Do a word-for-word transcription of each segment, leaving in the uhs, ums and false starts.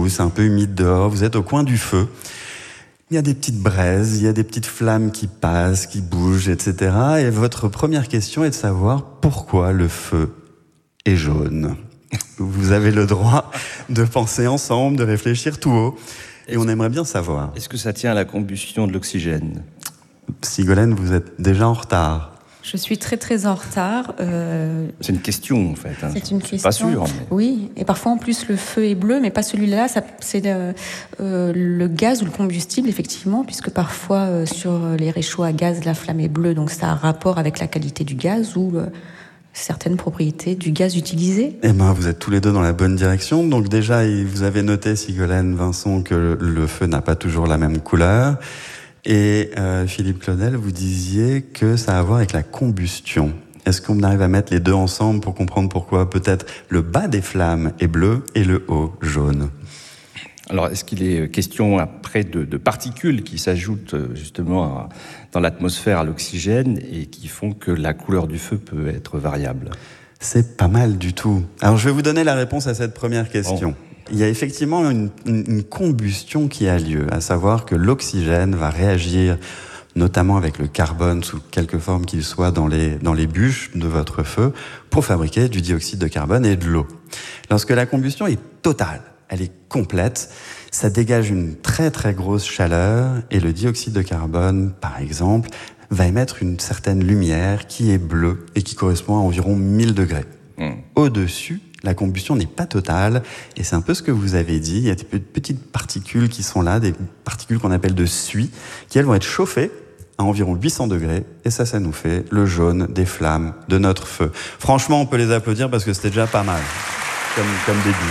vous, c'est un peu humide dehors, vous êtes au coin du feu. Il y a des petites braises, il y a des petites flammes qui passent, qui bougent, et cetera. Et votre première question est de savoir pourquoi le feu est jaune. Vous avez le droit de penser ensemble, de réfléchir tout haut. Et on aimerait bien savoir. Est-ce que ça tient à la combustion de l'oxygène ? Sigolène, vous êtes déjà en retard. Je suis très très en retard. Euh... C'est une question en fait. Hein. C'est une question. Pas sûr. Mais... Oui, et parfois en plus le feu est bleu, mais pas celui-là. Ça, c'est le, euh, le gaz ou le combustible effectivement, puisque parfois euh, sur les réchauds à gaz la flamme est bleue, donc ça a un rapport avec la qualité du gaz ou euh, certaines propriétés du gaz utilisé. Eh ben, vous êtes tous les deux dans la bonne direction. Donc déjà, vous avez noté, Sigolène, Vincent, que le feu n'a pas toujours la même couleur. Et euh, Philippe Claudel, vous disiez que ça a à voir avec la combustion. Est-ce qu'on arrive à mettre les deux ensemble pour comprendre pourquoi peut-être le bas des flammes est bleu et le haut jaune ? Alors, est-ce qu'il est question après de, de particules qui s'ajoutent justement à, dans l'atmosphère à l'oxygène et qui font que la couleur du feu peut être variable ? C'est pas mal du tout. Alors, je vais vous donner la réponse à cette première question. Bon. Il y a effectivement une, une, une combustion qui a lieu, à savoir que l'oxygène va réagir notamment avec le carbone sous quelque forme qu'il soit dans les, dans les bûches de votre feu pour fabriquer du dioxyde de carbone et de l'eau. Lorsque la combustion est totale, elle est complète, ça dégage une très très grosse chaleur et le dioxyde de carbone, par exemple, va émettre une certaine lumière qui est bleue et qui correspond à environ mille degrés. Mmh. Au-dessus, la combustion n'est pas totale, et c'est un peu ce que vous avez dit, il y a des petites particules qui sont là, des particules qu'on appelle de suie, qui elles vont être chauffées à environ huit cents degrés, et ça, ça nous fait le jaune des flammes de notre feu. Franchement, on peut les applaudir parce que c'était déjà pas mal, comme, comme début.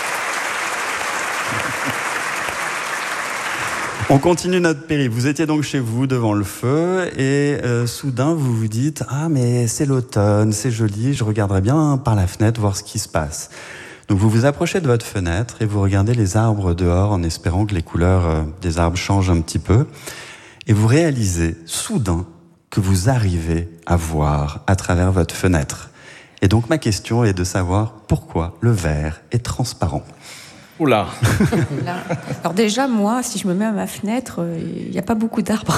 On continue notre périple. Vous étiez donc chez vous devant le feu et euh, soudain vous vous dites « Ah mais c'est l'automne, c'est joli, je regarderai bien par la fenêtre voir ce qui se passe ». Donc vous vous approchez de votre fenêtre et vous regardez les arbres dehors en espérant que les couleurs euh, des arbres changent un petit peu. Et vous réalisez soudain que vous arrivez à voir à travers votre fenêtre. Et donc ma question est de savoir pourquoi le verre est transparent. Oula. Là. Alors déjà, moi, si je me mets à ma fenêtre, il n'y a pas beaucoup d'arbres.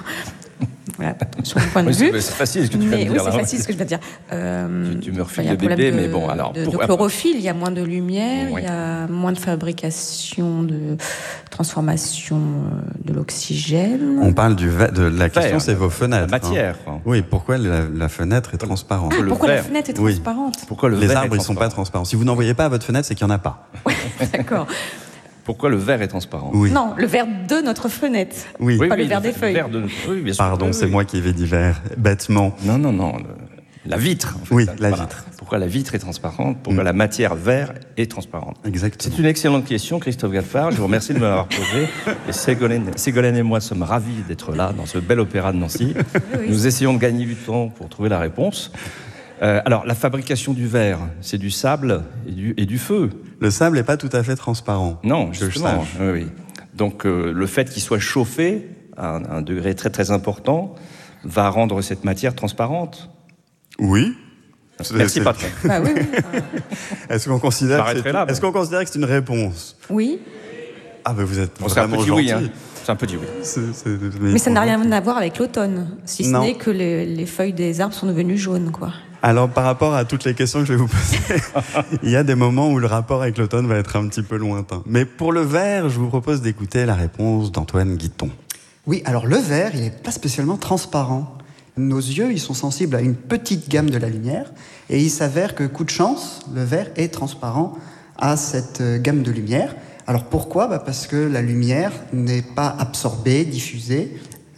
Voilà, sur mon point de oui, vue. C'est, c'est facile ce que tu viens de mais, dire. Oui, c'est là. facile ce que je viens de dire. Euh, tu, tu me refiles enfin, le bébé, de, mais bon, alors... De, pour... de chlorophylle, il y a moins de lumière, oui. il y a moins de fabrication, de transformation de l'oxygène. On parle du va- de la question, Vert, c'est vos fenêtres. La matière. Hein. Oui, pourquoi la, la fenêtre est transparente ? Ah, le pourquoi verre. la fenêtre est transparente ? Oui. Pourquoi le Les verre arbres, est ils ne sont pas transparents. Si vous n'en voyez pas à votre fenêtre, c'est qu'il n'y en a pas. Oui, d'accord. Pourquoi le verre est transparent ? Oui. Non, le verre de notre fenêtre. Oui. Pas oui, le verre le, des feuilles. Le verre de... oui, bien sûr. Pardon, oui, c'est oui. moi qui ai dit verre, bêtement. Non, non, non. Le... La vitre. En fait. Oui, la voilà. vitre. Pourquoi la vitre est transparente ? Pourquoi mm. la matière verre est transparente ? Exactement. C'est une excellente question, Christophe Galfard. Je vous remercie de me l'avoir posée. Et Ségolène, Ségolène et moi sommes ravis d'être là, dans ce bel opéra de Nancy. Oui, oui. Nous essayons de gagner du temps pour trouver la réponse. Euh, alors, la fabrication du verre, c'est du sable et du, et du feu. Le sable n'est pas tout à fait transparent. Non, je justement. sache. Oui, oui. Donc, euh, le fait qu'il soit chauffé à un, un degré très très important va rendre cette matière transparente. Oui. Merci, c'est... patron. Bah, oui, oui. Est-ce qu'on considère, que c'est... Là, Est-ce qu'on considère que c'est une réponse ? Oui. Ah, ben vous êtes bon, vraiment c'est un petit gentil. Oui, hein. C'est un petit oui. C'est, c'est... Mais, Mais ça n'a rien à voir avec l'automne, si ce non. n'est que les, les feuilles des arbres sont devenues jaunes, quoi. Alors, par rapport à toutes les questions que je vais vous poser, il y a des moments où le rapport avec l'automne va être un petit peu lointain. Mais pour le verre, je vous propose d'écouter la réponse d'Antoine Guiton. Oui, alors le verre, il n'est pas spécialement transparent. Nos yeux, ils sont sensibles à une petite gamme de la lumière, et il s'avère que, coup de chance, le verre est transparent à cette gamme de lumière. Alors pourquoi ? Bah parce que la lumière n'est pas absorbée, diffusée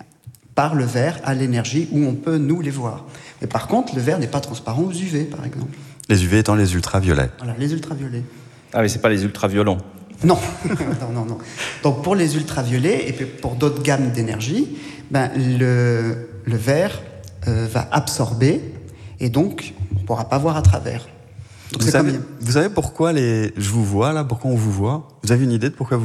par le verre à l'énergie où on peut, nous, les voir. Mais par contre, le verre n'est pas transparent aux U V, par exemple. Les U V étant les ultraviolets. Voilà, les ultraviolets. Ah mais c'est pas les ultraviolents. Non, non, non, non. Donc pour les ultraviolets et puis pour d'autres gammes d'énergie, ben, le, le verre euh, va absorber et donc on ne pourra pas voir à travers. Donc Vous c'est savez, comme... vous savez pourquoi les... je vous vois là, pourquoi on vous voit ? Vous avez une idée de pourquoi vous me voyez ?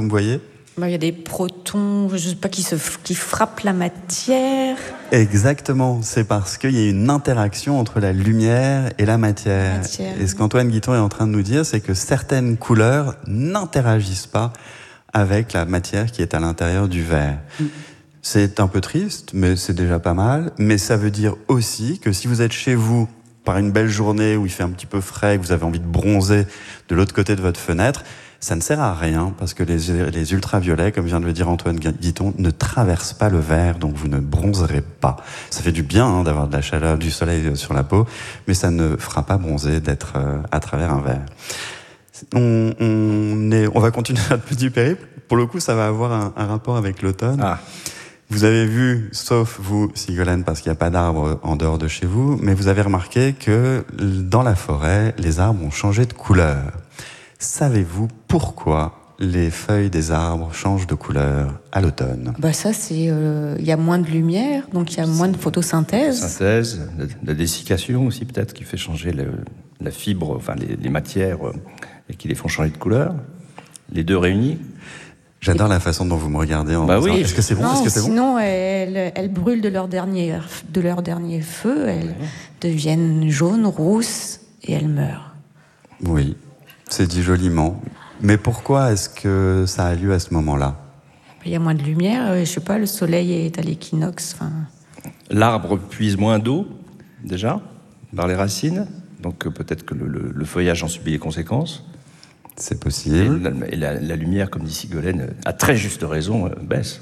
Il y a des protons, je sais pas, qui, se, qui frappent la matière. Exactement, c'est parce qu'il y a une interaction entre la lumière et la matière. La matière. Et ce qu'Antoine Guiton est en train de nous dire, c'est que certaines couleurs n'interagissent pas avec la matière qui est à l'intérieur du verre. Mm. C'est un peu triste, mais c'est déjà pas mal. Mais ça veut dire aussi que si vous êtes chez vous, par une belle journée où il fait un petit peu frais, que vous avez envie de bronzer de l'autre côté de votre fenêtre, ça ne sert à rien parce que les, les ultraviolets, comme vient de le dire Antoine Guiton, ne traversent pas le verre, donc vous ne bronzerez pas. Ça fait du bien hein, d'avoir de la chaleur, du soleil sur la peau, mais ça ne fera pas bronzer d'être euh, à travers un verre. On, on, est, on va continuer notre petit périple. Pour le coup, ça va avoir un, un rapport avec l'automne. Ah. Vous avez vu, sauf vous, Sigolène, parce qu'il n'y a pas d'arbres en dehors de chez vous, mais vous avez remarqué que dans la forêt, les arbres ont changé de couleur. Savez-vous pourquoi les feuilles des arbres changent de couleur à l'automne ? Bah ça, c'est, euh, il y a moins de lumière, donc il y a moins de photosynthèse. Synthèse, la, la dessiccation aussi peut-être qui fait changer le, la fibre, enfin les, les matières euh, et qui les font changer de couleur. Les deux réunis. J'adore la façon dont vous me regardez en bah disant, oui. Est-ce que c'est bon ? Non, Est-ce que c'est sinon, bon elles, elles brûlent de leur dernier, de leur dernier feu, elles ouais. deviennent jaunes, rousses et elles meurent. Oui. C'est dit joliment. Mais pourquoi est-ce que ça a lieu à ce moment-là ? Il y a moins de lumière, je sais pas, le soleil est à l'équinoxe. Enfin... L'arbre puise moins d'eau, déjà, par les racines. Donc peut-être que le, le, le feuillage en subit les conséquences. C'est possible. Et, la, et la, la lumière, comme dit Sigolène, à très juste raison, baisse.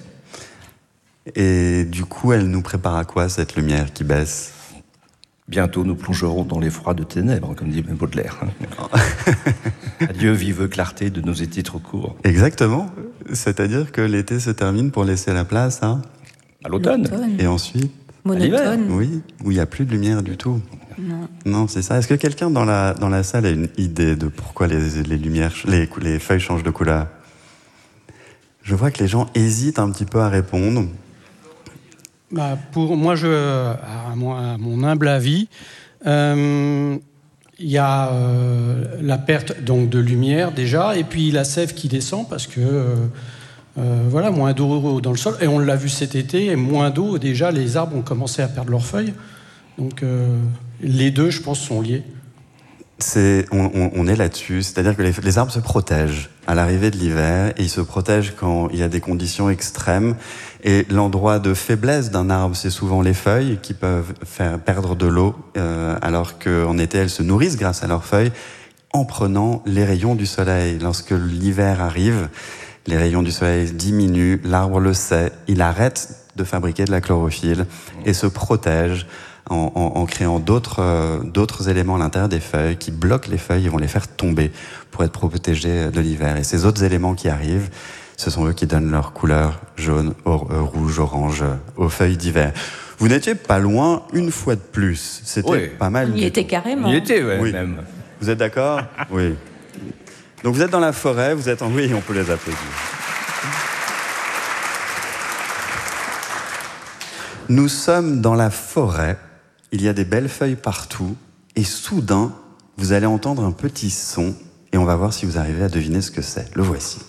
Et du coup, elle nous prépare à quoi, cette lumière qui baisse ? Bientôt, nous plongerons dans les froids de ténèbres, comme dit Baudelaire. Adieu, vive clarté de nos étés trop courts. Exactement. C'est-à-dire que l'été se termine pour laisser la place à... À l'automne. l'automne. Et ensuite monotone. Oui, où il n'y a plus de lumière du tout. Non. Non, c'est ça. Est-ce que quelqu'un dans la, dans la salle a une idée de pourquoi les, les, lumières, les, les feuilles changent de couleur ? Je vois que les gens hésitent un petit peu à répondre. Bah pour moi, je, à, mon, à mon humble avis, il euh, y a euh, la perte donc, de lumière déjà, et puis la sève qui descend parce que euh, euh, voilà, moins d'eau dans le sol. Et on l'a vu cet été, et moins d'eau, déjà les arbres ont commencé à perdre leurs feuilles. Donc euh, les deux, je pense, sont liés. C'est, on, on, on est là-dessus, c'est-à-dire que les, les arbres se protègent à l'arrivée de l'hiver et ils se protègent quand il y a des conditions extrêmes. Et l'endroit de faiblesse d'un arbre, c'est souvent les feuilles qui peuvent faire perdre de l'eau, euh, alors qu'en été, elles se nourrissent grâce à leurs feuilles en prenant les rayons du soleil. Lorsque l'hiver arrive, les rayons du soleil diminuent, l'arbre le sait, il arrête de fabriquer de la chlorophylle et se protège En, en, en créant d'autres, euh, d'autres éléments à l'intérieur des feuilles qui bloquent les feuilles et vont les faire tomber pour être protégés de l'hiver. Et ces autres éléments qui arrivent, ce sont eux qui donnent leur couleur jaune, or, euh, rouge, orange euh, aux feuilles d'hiver. Vous n'étiez pas loin une fois de plus. C'était oui. pas mal. Il y était carrément. Il y était, ouais, oui. même. Vous êtes d'accord ? Oui. Donc vous êtes dans la forêt, vous êtes en... Oui, on peut les applaudir. Nous sommes dans la forêt. Il y a des belles feuilles partout, et soudain, vous allez entendre un petit son, et on va voir si vous arrivez à deviner ce que c'est. Le voici.